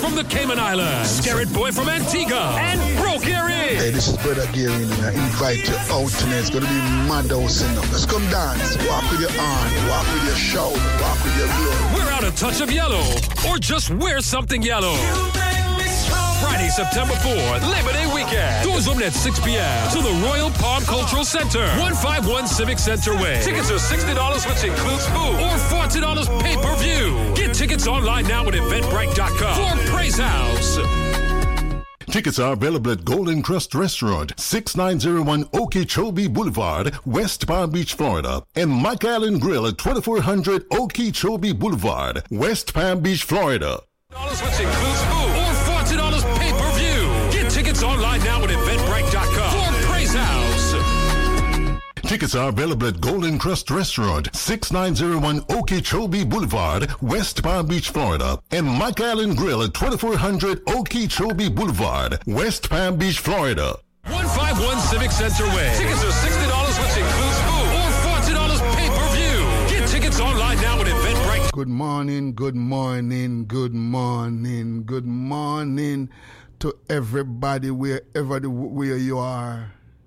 from the Cayman Islands, Scarrett Boy from Antigua, and Bro Gary. Hey, this is Brother Gary, and I invite you out tonight. It's going to be mad house enough. Let's come dance. Walk with your arm, walk with your shout, walk with your blood. Wear out a touch of yellow, or just wear something yellow. Friday, September 4th, Labor Day weekend. Doors open at 6 p.m. to the Royal Palm Cultural Center, 151 Civic Center Way. Tickets are $60, which includes food, or $40 pay-per-view. Get tickets online now at Eventbrite.com for Praise House. Tickets are available at Golden Crust Restaurant, 6901 Okeechobee Boulevard, West Palm Beach, Florida, and Mike Allen Grill at 2400 Okeechobee Boulevard, West Palm Beach, Florida. Which includes food, or $40 pay-per-view. Get tickets online now at Eventbrite.com for Praise House. Tickets are available at Golden Crust Restaurant, 6901 Okeechobee Boulevard, West Palm Beach, Florida, and Mike Allen Grill at 2400 Okeechobee Boulevard, West Palm Beach, Florida. 151 Civic Center Way. Tickets are $60, which includes food, or $40 pay-per-view. Get tickets online now at Eventbrite. Good morning, good morning, good morning, good morning to everybody wherever where you are.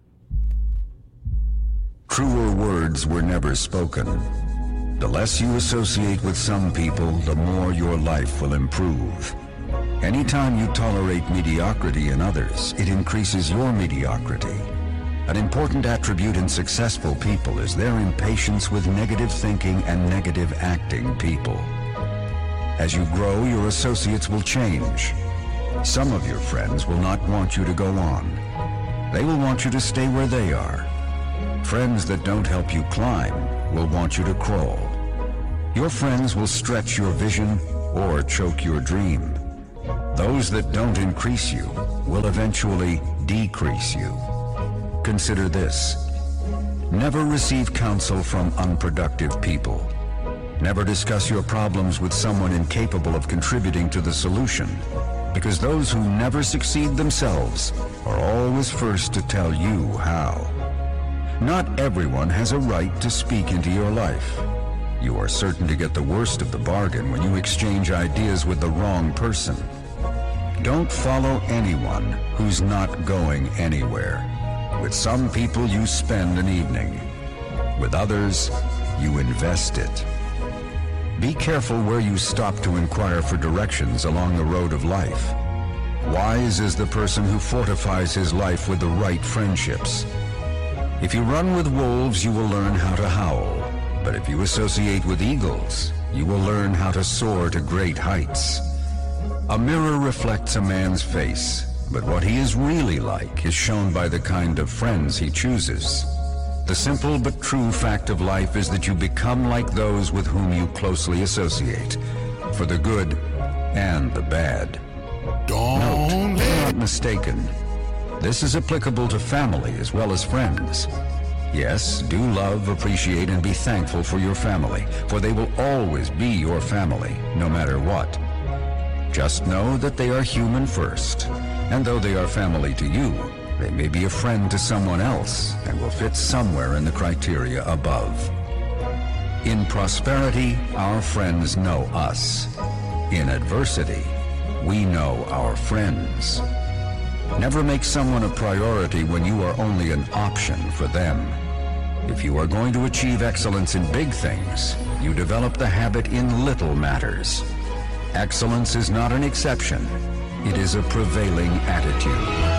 Truer words were never spoken. The less you associate with some people, the more your life will improve. Anytime you tolerate mediocrity in others, it increases your mediocrity. An important attribute in successful people is their impatience with negative thinking and negative acting people. As you grow, your associates will change. Some of your friends will not want you to go on. They will want you to stay where they are. Friends that don't help you climb will want you to crawl. Your friends will stretch your vision or choke your dream. Those that don't increase you will eventually decrease you. Consider this. Never receive counsel from unproductive people. Never discuss your problems with someone incapable of contributing to the solution, because those who never succeed themselves are always first to tell you how. Not everyone has a right to speak into your life. You are certain to get the worst of the bargain when you exchange ideas with the wrong person. Don't follow anyone who's not going anywhere. With some people, you spend an evening. With others, you invest it. Be careful where you stop to inquire for directions along the road of life. Wise is the person who fortifies his life with the right friendships. If you run with wolves, you will learn how to howl. But if you associate with eagles, you will learn how to soar to great heights. A mirror reflects a man's face, but what he is really like is shown by the kind of friends he chooses. The simple but true fact of life is that you become like those with whom you closely associate, for the good and the bad. Note, you're not mistaken. This is applicable to family as well as friends. Yes, do love, appreciate, and be thankful for your family, for they will always be your family, no matter what. Just know that they are human first, and though they are family to you, they may be a friend to someone else and will fit somewhere in the criteria above. In prosperity, our friends know us. In adversity, we know our friends. Never make someone a priority when you are only an option for them. If you are going to achieve excellence in big things, you develop the habit in little matters. Excellence is not an exception. It is a prevailing attitude.